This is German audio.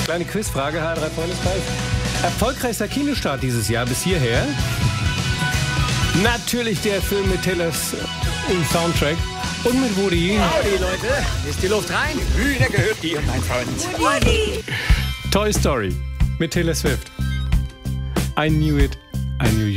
Kleine Quizfrage, HR3 Freundeskreis. Erfolgreichster Kinostart dieses Jahr bis hierher? Natürlich der Film mit Taylors Soundtrack und mit Woody. Howdy, Leute. Ist die Luft rein? Hühner gehört dir, mein Freund. Woody! Toy Story mit Taylor Swift. I knew it, I knew you.